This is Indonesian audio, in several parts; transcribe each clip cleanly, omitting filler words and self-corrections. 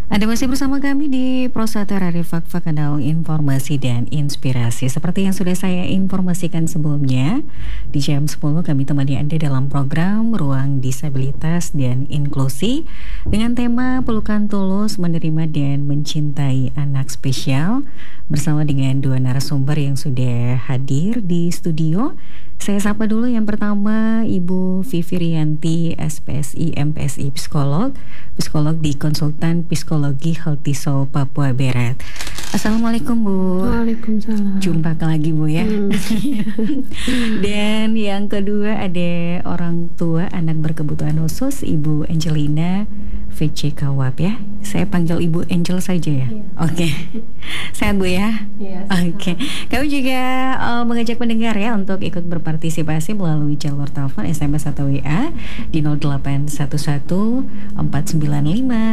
Anda masih bersama kami di Prosata Radio Fak-Fak, Kanal Informasi dan Inspirasi. Seperti yang sudah saya informasikan sebelumnya, di jam 10 kami temani Anda dalam program Ruang Disabilitas dan Inklusi dengan tema Pelukan Tulus Menerima dan Mencintai Anak Spesial, bersama dengan dua narasumber yang sudah hadir di studio. Saya sapa dulu yang pertama Ibu Vivi Rianti, SPSI, MPSI Psikolog di Konsultan Psikologi Healthy Soul Papua Barat. Assalamualaikum Bu. Waalaikumsalam. Jumpa lagi Bu ya. Dan yang kedua ada orang tua anak berkebutuhan khusus Ibu Angelina VC Kawap ya. Saya panggil Ibu Angel saja ya. Iya. Oke. Sehat Bu ya? Iya. Oke. Kami juga mengajak pendengar ya untuk ikut berpartisipasi melalui jalur telepon, SMS atau WA di 0811 495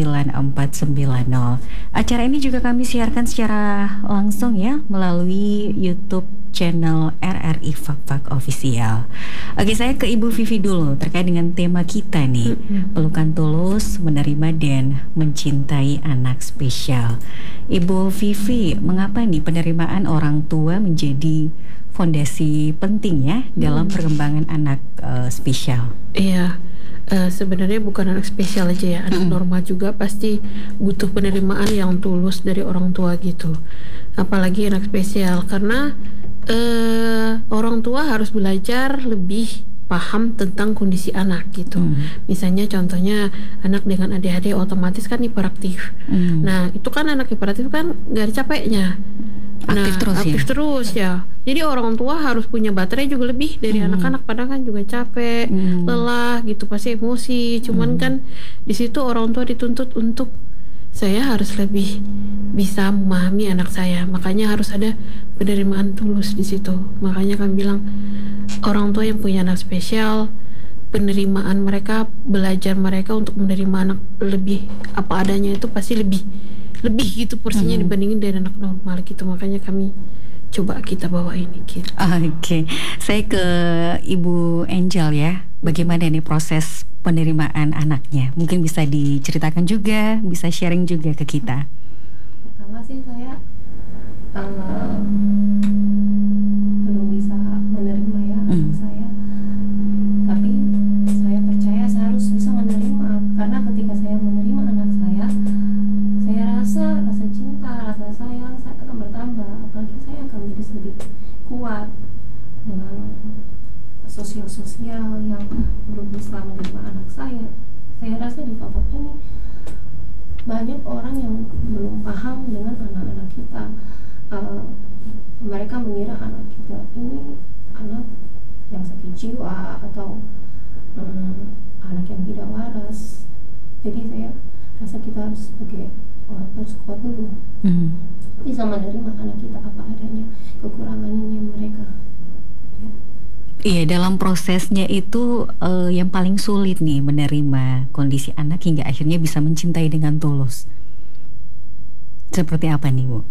9490. Acara ini juga kami siarkan secara langsung ya melalui YouTube channel RRI Fak-Fak Official. Oke, saya ke Ibu Vivi dulu terkait dengan tema kita nih, Pelukan Tulus Menerima dan Mencintai Anak Spesial. Ibu Vivi, mengapa nih penerimaan orang tua menjadi fondasi penting ya dalam perkembangan anak spesial? Iya. Sebenarnya bukan anak spesial aja ya, anak normal juga pasti butuh penerimaan yang tulus dari orang tua gitu. Apalagi anak spesial, karena orang tua harus belajar lebih paham tentang kondisi anak gitu. Misalnya contohnya anak dengan ADHD otomatis kan hiperaktif. Nah itu kan anak hiperaktif kan gak ada capeknya. Aktif terus ya. Jadi orang tua harus punya baterai juga lebih dari anak-anak, padahal kan juga capek, lelah gitu, pasti emosi. Cuman kan di situ orang tua dituntut untuk saya harus lebih bisa memahami anak saya. Makanya harus ada penerimaan tulus di situ. Makanya kami bilang orang tua yang punya anak spesial, penerimaan mereka, belajar mereka untuk menerima anak lebih apa adanya itu pasti lebih gitu porsinya dibandingin dari anak normal gitu. Makanya kami coba kita bawa ini gitu. Oke. Saya ke Ibu Angel ya. Bagaimana nih proses penerimaan anaknya? Mungkin bisa diceritakan juga, bisa sharing juga ke kita. Pertama sih saya belum bisa menerima ya anak saya, tapi saya percaya saya harus bisa menerima, karena ketika saya menerima anak saya rasa cinta, rasa sayang saya akan bertambah, apalagi saya akan menjadi lebih kuat dengan sosial yang belum bisa menerima anak saya. Saya rasa di Fak-Fak ini banyak orang yang belum paham dengan anak-anak kita. Mereka mengira anak kita ini anak yang sakit jiwa atau anak yang tidak waras. Jadi saya rasa kita harus sebagai orang harus kuat dulu, bisa menerima anak kita apa adanya, kekurangannya mereka. Iya, dalam prosesnya itu yang paling sulit nih menerima kondisi anak hingga akhirnya bisa mencintai dengan tulus. Seperti apa nih Bu?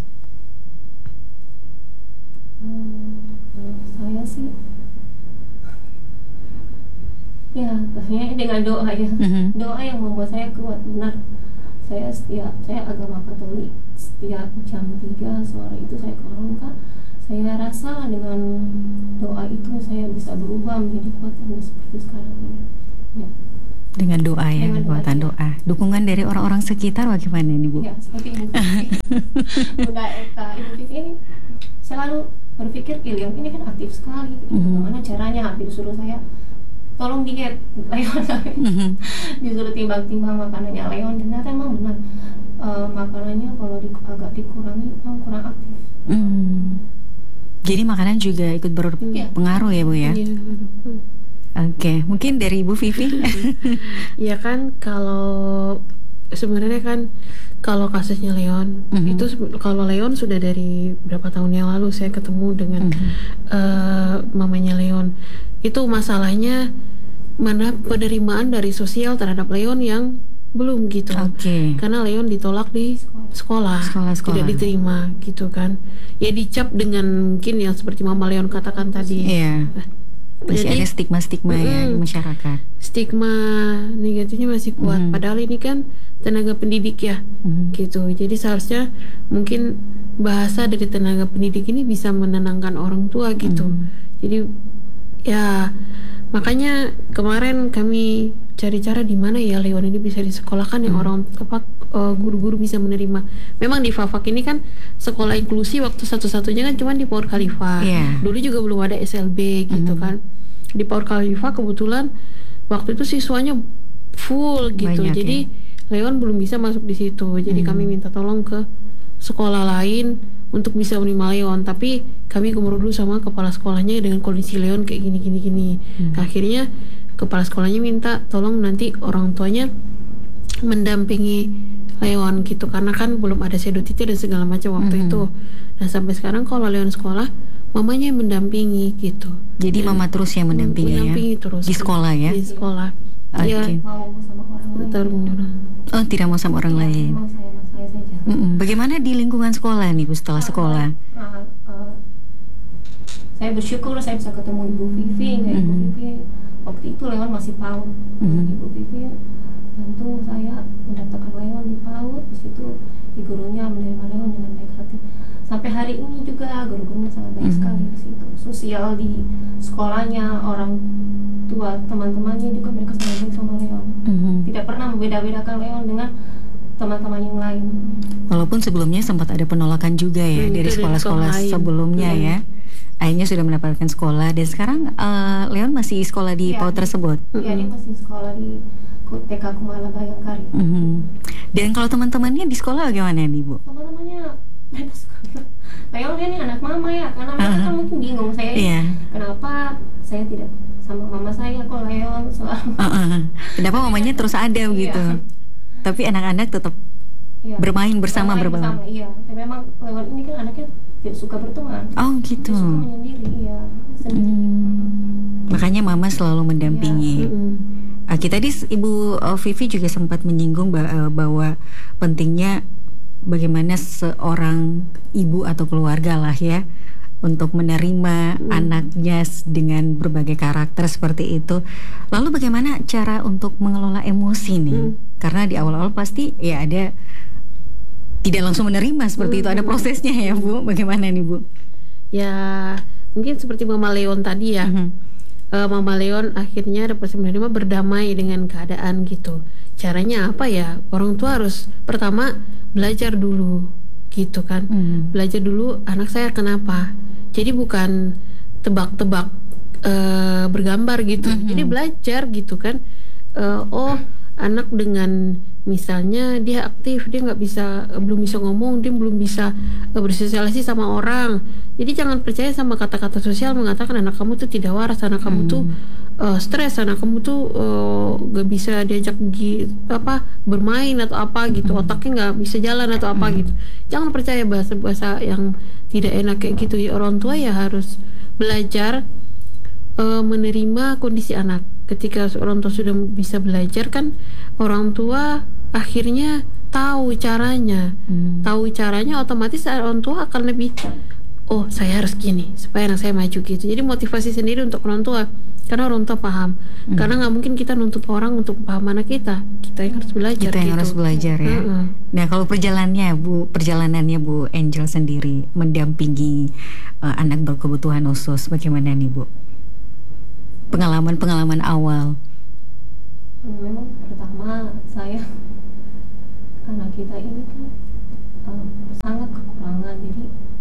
Saya sih ya kayaknya dengan doa ya, doa yang membuat saya kuat. Benar, saya agama Katolik, setiap jam 3 sore itu saya ke Rongka. Saya rasa dengan doa itu saya bisa berubah menjadi kuat seperti sekarang ini ya. Dengan doa ya, kekuatan doa. Dukungan dari orang-orang sekitar bagaimana nih Bu? Ya, seperti Ibu Vivi. Bunda Eka, Ibu Vivi ini selalu berpikir Iliam ini kan aktif sekali. Bagaimana caranya? Disuruh saya tolong diet Leon, disuruh timbang-timbang makanannya Leon. Ternyata emang benar, makanannya kalau agak dikurangi memang kurang aktif. Jadi makanan juga ikut berpengaruh ya Bu ya? Oke, mungkin dari Ibu Vivi. Iya kan, kalau sebenarnya kan kalau kasusnya Leon itu, kalau Leon sudah dari berapa tahun yang lalu saya ketemu dengan mamanya Leon. Itu masalahnya mana penerimaan dari sosial terhadap Leon yang belum gitu. Karena Leon ditolak di sekolah. Tidak diterima gitu kan. Ya dicap dengan mungkin yang seperti Mama Leon katakan tadi. Masih Jadi, ada stigma-stigma ya di masyarakat. Stigma negatifnya masih kuat. Padahal ini kan tenaga pendidik ya, gitu. Jadi seharusnya mungkin bahasa dari tenaga pendidik ini bisa menenangkan orang tua gitu. Jadi ya makanya kemarin kami cari cara di mana ya Leon ini bisa disekolahkan yang orang guru-guru bisa menerima. Memang di Fafak ini kan sekolah inklusi waktu satu-satunya kan cuma di Paut Khalifah. Dulu juga belum ada SLB gitu kan. Di Paut Khalifah kebetulan waktu itu siswanya full gitu. Banyak, jadi Leon belum bisa masuk di situ. Jadi kami minta tolong ke sekolah lain untuk bisa menerima Leon, tapi kami ngobrol dulu sama kepala sekolahnya dengan kondisi Leon kayak gini. Akhirnya kepala sekolahnya minta tolong nanti orang tuanya mendampingi Leon gitu, karena kan belum ada sedotite dan segala macam waktu itu. Nah sampai sekarang kalau Leon sekolah mamanya yang mendampingi gitu. Jadi mama terus yang mendampingi ya? Terus di sekolah ya? Di sekolah. Okay. Mau sama orang lain. Oh, tidak mau sama orang lain. Mau saya saja. Bagaimana di lingkungan sekolah nih Bu setelah sekolah? Saya bersyukur saya bisa ketemu Ibu Vivi. Ibu Vivi waktu itu Leon masih PAUD. Ibu Vivi bantu saya mendaftarkan Leon di PAUD. Di situ gurunya menerima Leon dengan baik hati. Sampai hari ini juga guru-gurunya sangat baik sekali di situ. Sosial di sekolahnya, orang tua teman-temannya juga mereka sangat baik sama Leon. Tidak pernah membeda-bedakan Leon dengan teman-teman yang lain. Walaupun sebelumnya sempat ada penolakan juga ya dari sekolah-sekolah sebelumnya ya. Akhirnya sudah mendapatkan sekolah dan sekarang Leon masih sekolah di PAUD tersebut. Iya, dia masih sekolah di TK Kumala Bayangkari. Dan kalau teman-temannya di sekolah bagaimana nih Bu? Teman-temannya mereka suka bilang, Leon dia nih anak mama ya, karena mereka kan mungkin bingung saya kenapa saya tidak sama mama saya kok Leon selalu. Kenapa mamanya terus ada begitu? Tapi anak-anak tetap bermain bersama. Iya, tapi memang Leon ini kan anaknya tidak suka berteman. Oh gitu. Dia suka menyendiri, sendiri. Makanya mama selalu mendampingi. Tadi Ibu Vivi juga sempat menyinggung bahwa pentingnya bagaimana seorang ibu atau keluarga lah ya untuk menerima anaknya dengan berbagai karakter seperti itu. Lalu bagaimana cara untuk mengelola emosi nih? Karena di awal-awal pasti ya ada tidak langsung menerima seperti itu, ada prosesnya ya Bu. Bagaimana nih Bu? Ya mungkin seperti Mama Leon tadi ya. Mama Leon akhirnya dapat menerima, berdamai dengan keadaan gitu. Caranya apa ya? Orang tua harus pertama belajar dulu gitu kan. Belajar dulu anak saya kenapa. Jadi bukan tebak-tebak bergambar gitu. Jadi belajar gitu kan. Anak dengan misalnya dia aktif, dia belum bisa ngomong, dia belum bisa bersosialisasi sama orang. Jadi jangan percaya sama kata-kata sosial mengatakan anak kamu tuh tidak waras, anak kamu tuh stres, anak kamu tuh gak bisa diajak bermain atau apa gitu, otaknya gak bisa jalan atau apa gitu. Jangan percaya bahasa-bahasa yang tidak enak kayak gitu. Ya, orang tua ya harus belajar menerima kondisi anak. Ketika orang tua sudah bisa belajar kan, orang tua akhirnya tahu caranya. Tahu caranya, otomatis orang tua akan lebih saya harus gini supaya anak saya maju gitu. Jadi motivasi sendiri untuk orang tua, karena orang tua paham. Karena nggak mungkin kita nuntut orang untuk paham anak kita. Kita yang harus belajar. Kita yang harus belajar ya. Nah kalau perjalanannya Bu Angel sendiri mendampingi anak berkebutuhan khusus, bagaimana nih Bu? Pengalaman awal. Memang pertama saya, anak kita ini kan sangat kekurangan, jadi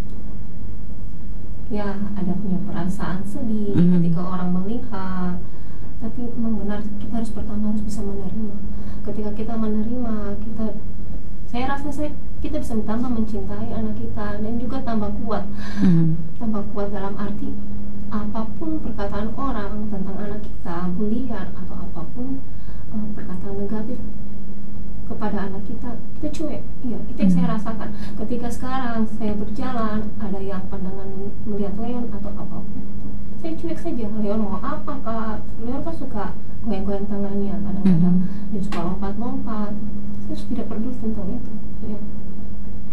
ya ada punya perasaan sedih ketika orang melihat. Tapi memang benar kita pertama harus bisa menerima. Ketika kita menerima, saya rasa kita bisa tambah mencintai anak kita dan juga tambah kuat. Tambah kuat dalam arti apapun perkataan orang tentang anak kita, bulian atau apapun perkataan negatif kepada anak kita cuek. Iya, itu yang saya rasakan. Ketika sekarang saya berjalan, ada yang pandangan melihat Leon atau apapun, saya cuek saja. Leon mau apa Kak? Leon kan suka goyang-goyang tangannya, kadang-kadang dia suka lompat-lompat. Saya tidak peduli tentang itu. Ya.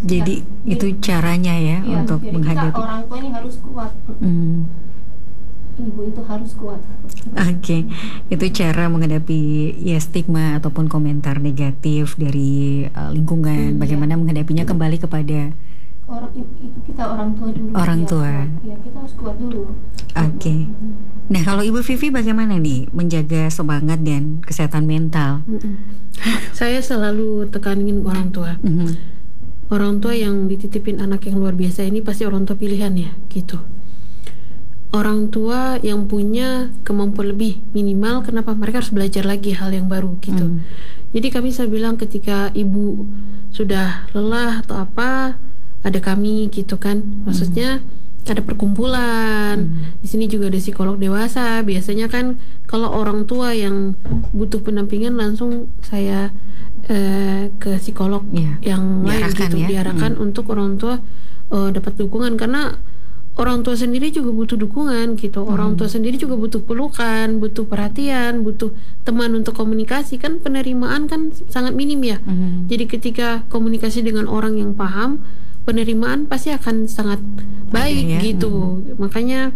Jadi itu caranya ya untuk menghadapi. Kita orang tua ini harus kuat. ibu itu harus kuat. Oke, itu cara menghadapi ya stigma ataupun komentar negatif dari lingkungan. Bagaimana menghadapinya kembali kepada kita orang tua dulu. Orang tua. Ya, kita harus kuat dulu. Oke. Nah, kalau Ibu Vivi bagaimana nih menjaga semangat dan kesehatan mental? Saya selalu tekanin orang tua. Orang tua yang dititipin anak yang luar biasa ini pasti orang tua pilihan ya, gitu. Orang tua yang punya kemampuan lebih minimal, kenapa mereka harus belajar lagi hal yang baru gitu. Jadi kami saya bilang ketika ibu sudah lelah atau apa, ada kami gitu kan. Maksudnya ada perkumpulan. Di sini juga ada psikolog dewasa. Biasanya kan kalau orang tua yang butuh pendampingan langsung saya ke psikolog yang lain gitu, diarahkan untuk orang tua dapat dukungan, karena orang tua sendiri juga butuh dukungan gitu. Orang tua sendiri juga butuh pelukan, butuh perhatian, butuh teman untuk komunikasi. Kan penerimaan kan sangat minim ya. Jadi ketika komunikasi dengan orang yang paham, penerimaan pasti akan sangat baik gitu. Makanya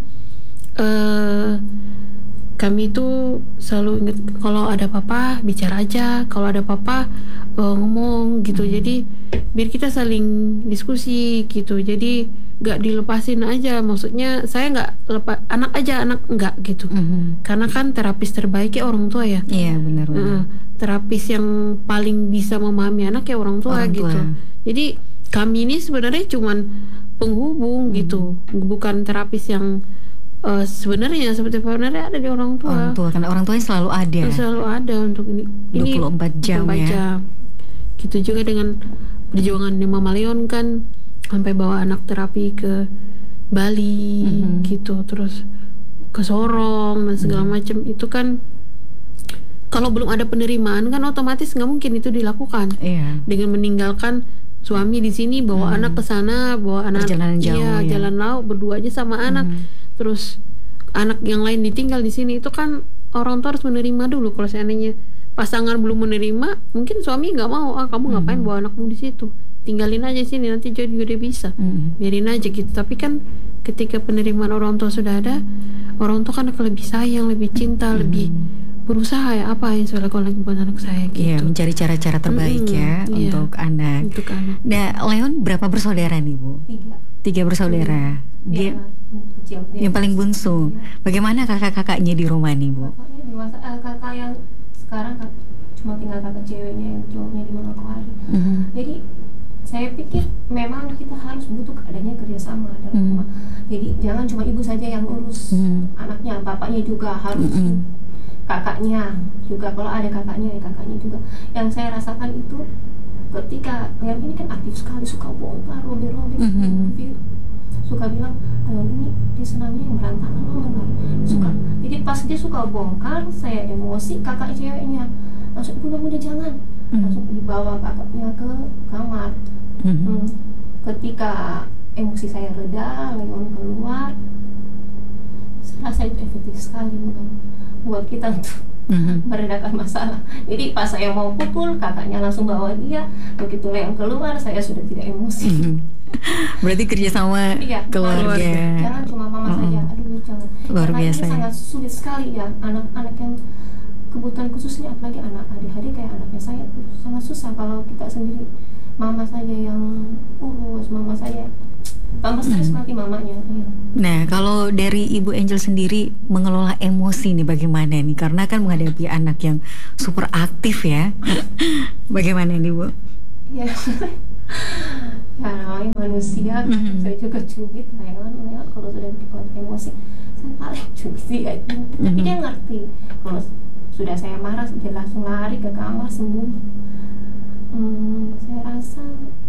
kami itu selalu ingat kalau ada apa-apa bicara aja, kalau ada apa-apa ngomong gitu. Jadi biar kita saling diskusi gitu. Jadi gak dilepasin aja. Maksudnya saya gak lepas anak aja, anak enggak gitu. Karena kan terapis terbaiknya orang tua ya. Iya benar. Terapis yang paling bisa memahami anak ya orang tua gitu. Jadi kami ini sebenarnya cuman penghubung gitu, bukan terapis yang sebenarnya ada di orang tua. Orang tua, karena orang tuanya selalu ada. Selalu ada untuk ini 24 jam 24 ya. jam. Gitu juga dengan perjuangan Mama Leon kan, sampai bawa anak terapi ke Bali gitu, terus ke Sorong dan segala macam. Itu kan kalau belum ada penerimaan kan otomatis nggak mungkin itu dilakukan. Dengan meninggalkan suami di sini, bawa anak ke sana, bawa anak jalan laut berdua aja sama anak. Terus anak yang lain ditinggal di sini, itu kan orang tua harus menerima dulu. Kalau seandainya pasangan belum menerima, mungkin suami nggak mau, kamu ngapain bawa anakmu di situ, tinggalin aja sini, nanti juga dia bisa, biarin aja gitu. Tapi kan ketika penerimaan orang tua sudah ada, orang tua kan akan lebih sayang, lebih cinta, lebih berusaha ya apa yang saya lakukan lagi buat anak saya gitu. Iya, mencari cara-cara terbaik untuk anak. Untuk anak. Nah, Leon berapa bersaudara nih Bu? 3 bersaudara. Dia kecil. Yang paling bungsu. Bagaimana kakak-kakaknya di rumah nih Bu? Kakaknya dewasa, kakak yang sekarang cuma tinggal kakak ceweknya, yang cowoknya di Manokwari. Jadi saya pikir memang kita harus butuh adanya kerjasama dalam rumah. Jadi jangan cuma ibu saja yang urus anaknya, bapaknya juga harus, kakaknya juga, kalau ada kakaknya ya kakaknya juga. Yang saya rasakan itu ketika Leon ini kan aktif sekali, suka bongkar, robek-robek, suka bilang, ini dia senangnya yang berantakan suka. Jadi pas dia suka bongkar, saya emosi, kakak ceweknya langsung, udah jangan, langsung dibawa kakaknya ke kamar. Ketika emosi saya reda, Leon keluar, saya rasa itu efektif sekali buat kita untuk meredakan masalah. Jadi pas saya mau pukul, kakaknya langsung bawa dia. Begitu Leon keluar, saya sudah tidak emosi. Berarti kerjasama keluarga. Jangan cuma mama saja. Aduh jangan. Luar biasa. Ini sangat sulit sekali ya, anak-anak yang kebutuhan khususnya, apalagi anak adik-adik kayak anaknya saya tuh sangat susah kalau kita sendiri. Mama saja yang urus, mama saya tambah stres nanti mamanya. Nah, kalau dari Ibu Angel sendiri mengelola emosi nih bagaimana nih? Karena kan menghadapi anak yang super aktif ya. Bagaimana nih Bu? Ya namanya manusia, saya juga cubit Leon kalau sudah bikin emosi, saya paling cubit ya. Tapi dia ngerti kalau sudah saya marah, dia langsung lari ke kamar sembunyi. Saya rasa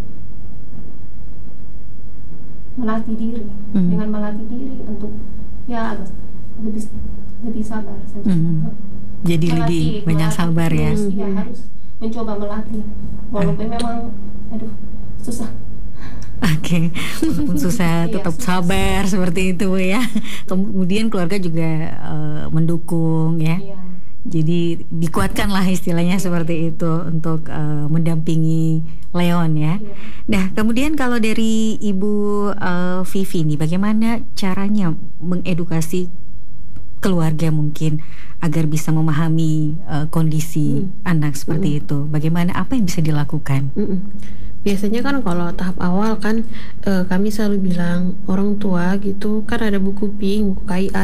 melatih diri, dengan melatih diri untuk ya lebih sabar saja. Jadi lebih banyak sabar ya. Ya harus mencoba melatih, walaupun memang susah. Oke, walaupun susah tetap sabar seperti itu ya. Kemudian keluarga juga mendukung ya. Jadi dikuatkan lah istilahnya seperti itu untuk mendampingi Leon ya. Nah, kemudian kalau dari Ibu Vivi nih, bagaimana caranya mengedukasi keluarga mungkin agar bisa memahami kondisi anak seperti itu. Bagaimana, apa yang bisa dilakukan? Biasanya kan kalau tahap awal kan kami selalu bilang orang tua gitu kan ada buku PING, buku KIA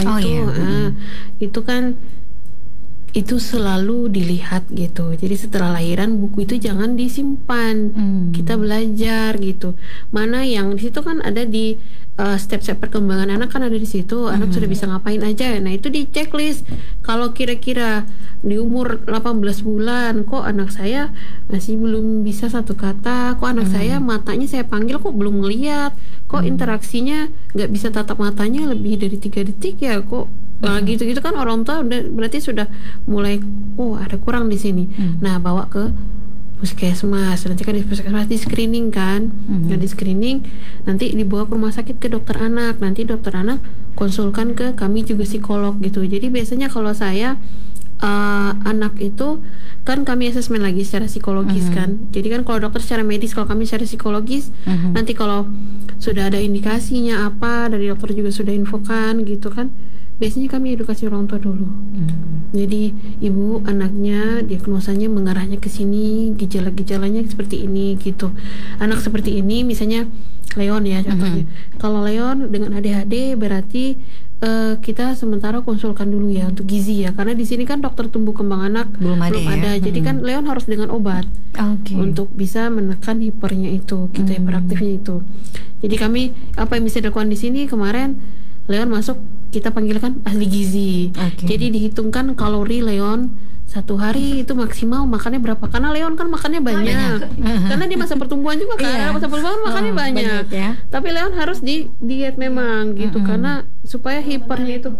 itu kan itu selalu dilihat gitu. Jadi setelah lahiran buku itu jangan disimpan. Kita belajar gitu. Mana yang di situ kan ada di step-step perkembangan anak kan ada di situ. Anak sudah bisa ngapain aja. Nah, itu di checklist. Kalau kira-kira di umur 18 bulan kok anak saya masih belum bisa satu kata, kok anak saya matanya saya panggil kok belum ngeliat, kok interaksinya nggak bisa tatap matanya lebih dari 3 detik ya, kok gitu-gitu kan orang tua udah berarti sudah mulai ada kurang di sini. Nah, bawa ke puskesmas, nanti kan di puskesmas di screening kan. Nah, di screening nanti dibawa ke rumah sakit ke dokter anak, nanti dokter anak konsulkan ke kami juga psikolog gitu. Jadi biasanya kalau saya anak itu kan kami asesmen lagi secara psikologis kan. Jadi kan kalau dokter secara medis, kalau kami secara psikologis, nanti kalau sudah ada indikasinya apa dari dokter juga sudah infokan gitu kan. Biasanya kami edukasi orang tua dulu. Jadi ibu anaknya diagnosanya mengarahnya ke sini, gejala-gejalanya seperti ini gitu. Anak seperti ini misalnya Leon ya contohnya. Kalau Leon dengan ADHD berarti kita sementara konsulkan dulu ya untuk gizi ya, karena di sini kan dokter tumbuh kembang anak belum ada. Jadi kan Leon harus dengan obat untuk bisa menekan hipernya itu, kita hiperaktifnya itu. Jadi kami apa yang bisa dilakukan di sini kemarin Leon masuk kita panggilkan ahli gizi. Jadi dihitungkan kalori Leon satu hari itu maksimal makannya berapa, karena Leon kan makannya banyak. Karena di masa pertumbuhan juga kan, masa pertumbuhan makannya banyak ya. Tapi Leon harus di diet memang gitu, karena supaya hipernya itu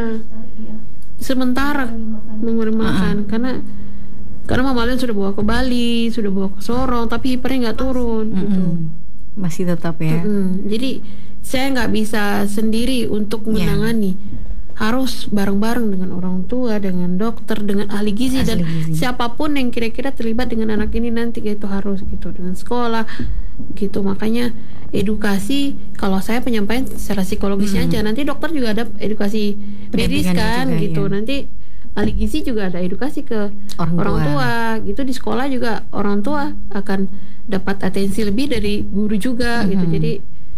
sementara mengurangi makan, karena Mama Leon sudah bawa ke Bali, sudah bawa ke Sorong, tapi hipernya nggak turun gitu. Masih tetap ya. Jadi saya nggak bisa sendiri untuk menangani, harus bareng-bareng dengan orang tua, dengan dokter, dengan ahli gizi dan siapapun yang kira-kira terlibat dengan anak ini nanti gitu, harus gitu, dengan sekolah gitu. Makanya edukasi, kalau saya penyampaian secara psikologisnya aja, nanti dokter juga ada edukasi medis kan juga, gitu. Nanti ahli gizi juga ada edukasi ke orang tua gitu. Di sekolah juga orang tua akan dapat atensi lebih dari guru juga gitu. Jadi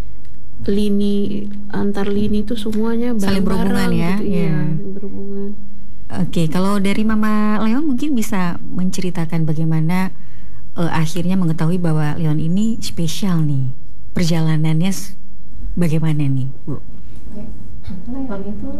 antar lini itu semuanya saling berhubungan ya, gitu, berhubungan. Kalau dari Mama Leon mungkin bisa menceritakan bagaimana akhirnya mengetahui bahwa Leon ini spesial nih, perjalanannya bagaimana nih, Bu? Leon itu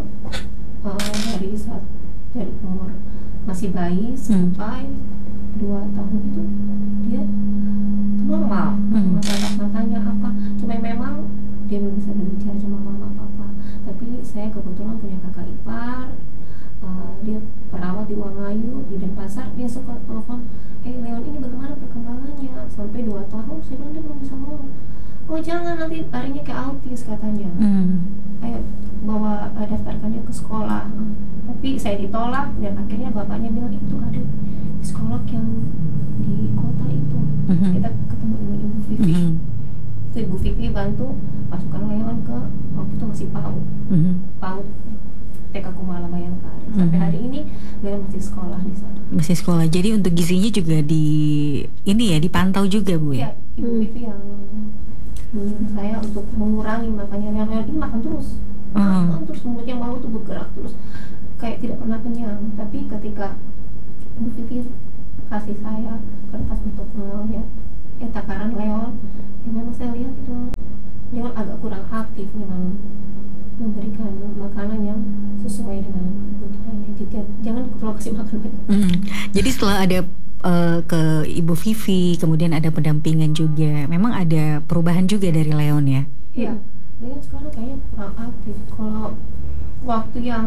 dari umur masih bayi sampai 2 tahun itu dia normal, matanya apa, cuma memang dia belum bisa berbicara sama mama papa. Tapi saya kebetulan punya kakak ipar, dia perawat di Wangayu di Denpasar. Dia suka telepon, Leon ini bagaimana perkembangannya, sampai 2 tahun. Saya bilang dia belum bisa ngomong. Oh jangan, nanti larinya ke autis katanya. Ayo bawa daftarkan dia ke sekolah. Tapi saya ditolak dan akhirnya bapaknya bilang itu ada di sekolah yang di kota itu. Kita ketemu Ibu Vivi. Itu Ibu Vivi bantu masukkan Leon ke, waktu itu masih PAUD TK Kumala Bayangkari. Sampai hari ini Leon masih sekolah di sana. Masih sekolah. Jadi untuk gizinya juga dipantau juga, Bu ya? Ibu Vivi yang menyuruh saya untuk mengurangi makannya. Leon ini makan terus. Makan terus, mulutnya mau tuh bergerak terus kayak tidak pernah kenyang. Tapi ketika Ibu Vivi kasih saya kertas untuk melihat takaran Leon, memang saya lihat itu Leon agak kurang aktif dengan memberikan makanan yang sesuai dengan kebutuhannya. Jadi jangan terlalu kasih makan banyak. Jadi setelah ada ke Ibu Vivi, kemudian ada pendampingan juga, memang ada perubahan juga dari Leon ya? Iya, Leon sekarang kayaknya kurang aktif. Kalau waktu yang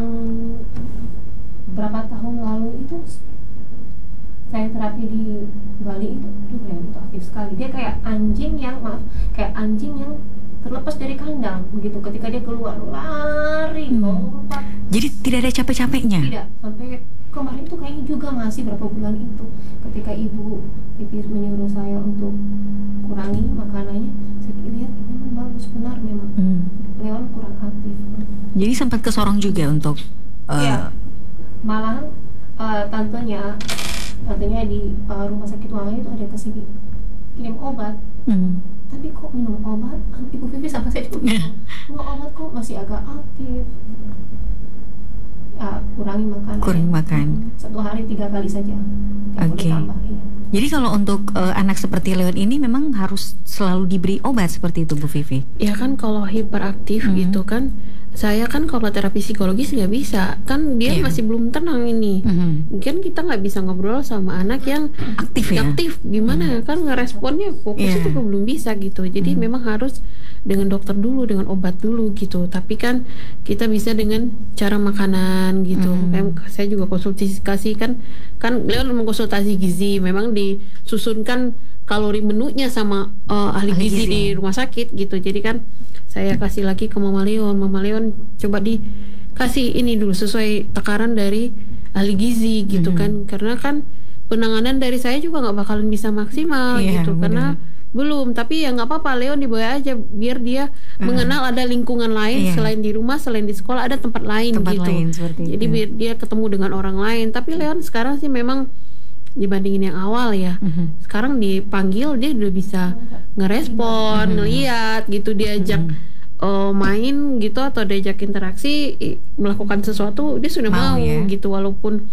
berapa tahun lalu itu saya terapi di Bali itu, Leon itu aktif sekali. Dia kayak anjing yang terlepas dari kandang begitu. Ketika dia keluar lari, lompat. Jadi tidak ada capek-capeknya? Tidak, sampai kemarin tuh kayaknya juga masih berapa bulan itu ketika Ibu Vivi menyuruh saya untuk kurangi makanannya, saya lihat memang bagus, benar memang Leon kurang aktif. Jadi sempat ke Sorong juga untuk Iya. Malah tantenya di rumah sakit Wangaya itu ada kasih kirim obat. Tapi kok minum obat, Ibu Vivi sama saya juga minum obat kok masih agak aktif. Kurangi makan. 1 hari 3 kali saja. Oke. Jadi kalau untuk anak seperti Leon ini memang harus selalu diberi obat seperti itu, Bu Vivi? Ya kan kalau hiperaktif gitu kan, saya kan kalau terapi psikologis nggak bisa, kan dia masih belum tenang ini. Mungkin kita nggak bisa ngobrol sama anak yang aktif gimana kan ngeresponnya, fokusnya juga belum bisa gitu. Jadi memang harus dengan dokter dulu, dengan obat dulu gitu. Tapi kan kita bisa dengan cara makanan gitu. Saya juga konsultasi kan Leon mengkonsultasi gizi, memang disusunkan kalori menunya sama ahli gizi di rumah sakit gitu. Jadi kan saya kasih lagi ke Mama Leon coba dikasih ini dulu sesuai takaran dari ahli gizi gitu kan, karena kan penanganan dari saya juga nggak bakalan bisa maksimal gitu karena belum, tapi ya nggak apa-apa, Leon dibawa aja biar dia mengenal ada lingkungan lain selain di rumah, selain di sekolah ada tempat lain gitu. Jadi biar dia ketemu dengan orang lain. Tapi Leon sekarang sih memang dibandingin yang awal ya, sekarang dipanggil dia udah bisa ngerespon, ngeliat gitu, diajak main gitu atau diajak interaksi, melakukan sesuatu dia sudah mau gitu, walaupun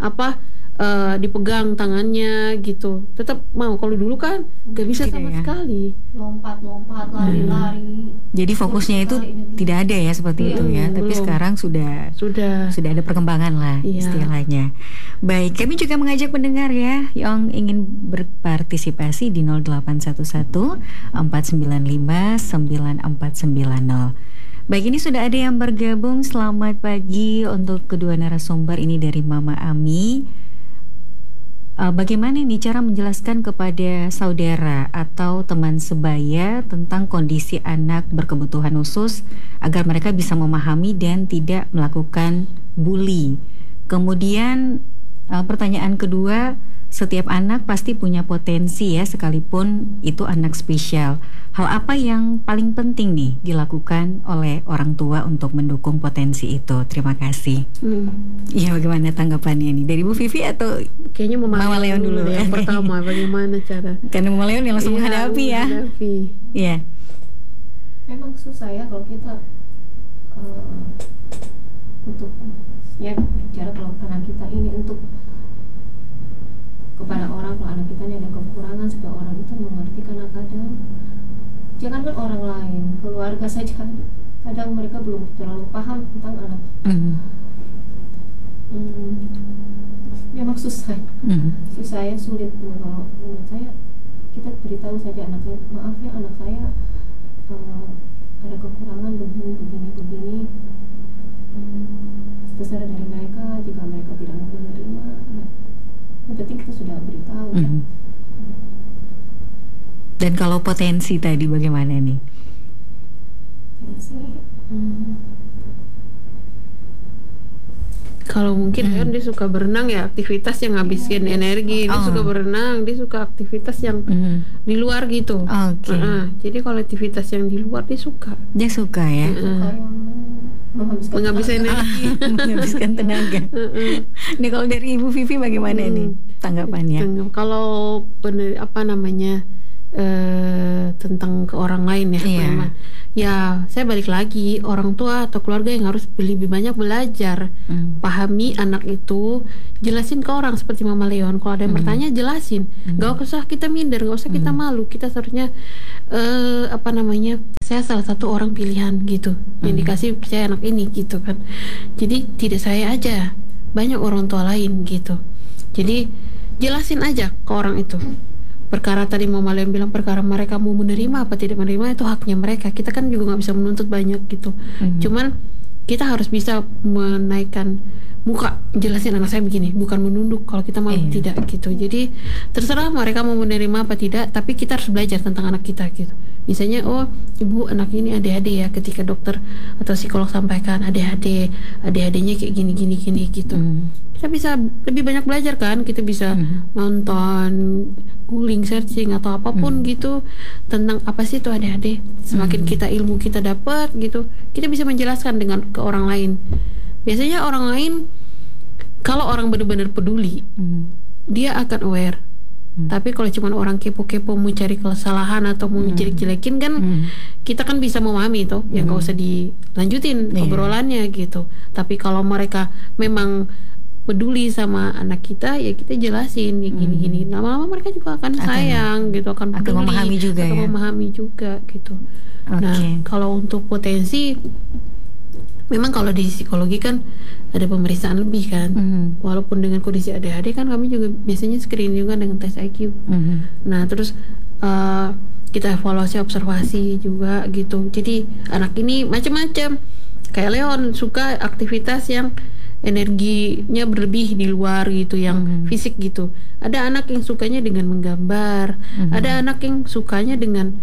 dipegang tangannya gitu, tetap mau. Kalau dulu kan gak bisa sama sekali, lompat lari-lari. Jadi fokusnya itu tidak ada ya seperti itu ya. Tapi sekarang sudah ada perkembangan lah istilahnya. Baik, kami juga mengajak pendengar ya yang ingin berpartisipasi di 0811 495 9490. Baik, ini sudah ada yang bergabung. Selamat pagi untuk kedua narasumber ini dari Mama Ami. Bagaimana nih cara menjelaskan kepada saudara atau teman sebaya tentang kondisi anak berkebutuhan khusus agar mereka bisa memahami dan tidak melakukan bully? Kemudian pertanyaan kedua, setiap anak pasti punya potensi ya, sekalipun itu anak spesial. Hal apa yang paling penting nih dilakukan oleh orang tua untuk mendukung potensi itu? Terima kasih. Iya, bagaimana tanggapannya nih dari Bu Vivi atau kayaknya Mama Leon dulu yang pertama, bagaimana cara? Karena Mama Leon yang langsung menghadapi ya. Iya. Memang susah ya kalau kita untuk ya bicara kalau anak kita ini untuk kepada orang, kalau anak kita ini ada kekurangan supaya orang itu mengerti, karena kadang jangankan orang lain, keluarga saja kadang mereka belum terlalu paham tentang anak. Memang susah, susah ya, sulit. Kalau menurut saya kita beritahu saja anak saya, maaf ya anak saya ada kekurangan begini. Terserah dari mereka, jika mereka tidak mau menerima, yang penting kita sudah beritahu ya. Dan kalau potensi tadi bagaimana nih? Kalau mungkin kan dia suka berenang ya, aktivitas yang ngabisin energi. Dia suka berenang, dia suka aktivitas yang di luar gitu. Jadi kalau aktivitas yang di luar dia suka. Dia suka ya. Menghabiskan energi, menghabiskan tenaga. Nih kalau dari Ibu Vivi bagaimana nih tanggapannya? Kalau tentang ke orang lain ya, ya saya balik lagi, orang tua atau keluarga yang harus lebih banyak belajar, pahami anak itu, jelasin ke orang seperti Mama Leon. Kalau ada yang bertanya jelasin, gak usah kita minder, gak usah kita malu. Kita seharusnya saya salah satu orang pilihan gitu, yang dikasih percaya anak ini gitu kan. Jadi tidak saya aja, banyak orang tua lain gitu. Jadi jelasin aja ke orang itu. Perkara tadi Mama Leon bilang, perkara mereka mau menerima apa tidak menerima itu haknya mereka. Kita kan juga nggak bisa menuntut banyak gitu. Cuman kita harus bisa menaikkan muka, jelasin anak saya begini, bukan menunduk kalau kita mau tidak gitu. Jadi terserah mereka mau menerima apa tidak, tapi kita harus belajar tentang anak kita gitu. Misalnya, oh ibu anak ini ADHD ya, ketika dokter atau psikolog sampaikan ADHD-nya kayak gini gitu. Kita bisa lebih banyak belajar kan, kita bisa nonton, googling, searching atau apapun gitu tentang apa sih itu ADHD. Semakin kita ilmu kita dapat gitu, kita bisa menjelaskan dengan ke orang lain biasanya orang lain kalau orang benar-benar peduli dia akan aware. Tapi kalau cuma orang kepo-kepo mau cari kesalahan atau mau jelek-jelekin kan kita kan bisa memahami toh, ya nggak usah dilanjutin obrolannya gitu. Tapi kalau mereka memang peduli sama anak kita, ya kita jelasin ya gini-gini. Lama-lama mereka juga akan sayang gitu, akan peduli, memahami juga akan memahami juga gitu. Nah, kalau untuk potensi, memang kalau di psikologi kan ada pemeriksaan lebih kan. Walaupun dengan kondisi ADHD kan kami juga biasanya screening juga dengan tes IQ. Nah, terus kita evaluasi observasi juga gitu. Jadi anak ini macam-macam. Kayak Leon suka aktivitas yang energinya berlebih di luar gitu, yang fisik gitu. Ada anak yang sukanya dengan menggambar, ada anak yang sukanya dengan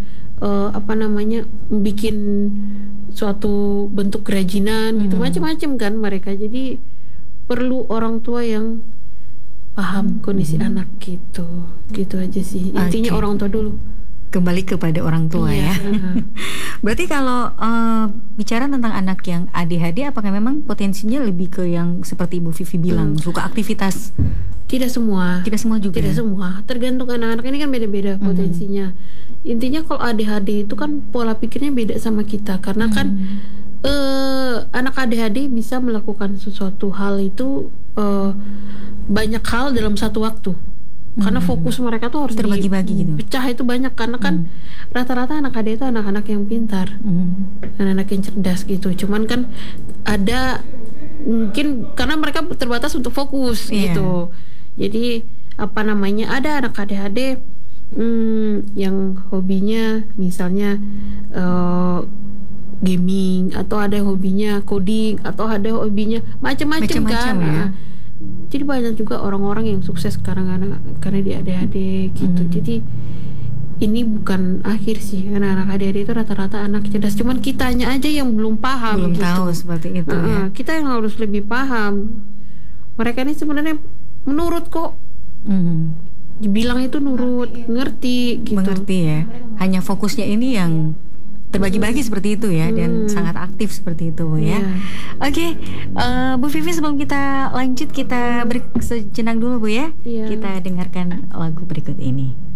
bikin suatu bentuk kerajinan gitu, macam-macam kan mereka. Jadi perlu orang tua yang paham kondisi anak gitu aja sih intinya. Orang tua dulu, kembali kepada orang tua ya. Berarti kalau bicara tentang anak yang ADHD, apakah memang potensinya lebih ke yang seperti Ibu Vivi bilang, suka aktivitas? Tidak semua juga. Tidak semua, tergantung anak-anak ini kan beda-beda potensinya. Intinya kalau ADHD itu kan pola pikirnya beda sama kita, karena kan anak ADHD bisa melakukan sesuatu hal itu banyak hal dalam satu waktu. Karena fokus mereka tuh harus terbagi-bagi gitu. Pecah itu banyak, karena kan rata-rata anak ADHD itu anak-anak yang pintar, anak-anak yang cerdas gitu. Cuman kan ada mungkin karena mereka terbatas untuk fokus gitu. Jadi ada anak ADHD yang hobinya misalnya gaming, atau ada hobinya coding, atau ada hobinya macam-macam kan. Ya. Jadi banyak juga orang-orang yang sukses sekarang karena dia ADHD gitu. Jadi ini bukan akhir sih, karena anak ADHD itu rata-rata anak cerdas. Cuman kitanya aja yang belum paham, belum tahu seperti itu ya. Kita yang harus lebih paham. Mereka ini sebenarnya menurut kok. Dibilang itu nurut, ngerti gitu. Mengerti ya. Hanya fokusnya ini yang terbagi-bagi seperti itu ya, dan sangat aktif seperti itu ya. Oke, Bu Vivi, sebelum kita lanjut, kita break sejenak dulu Bu ya. Kita dengarkan lagu berikut ini.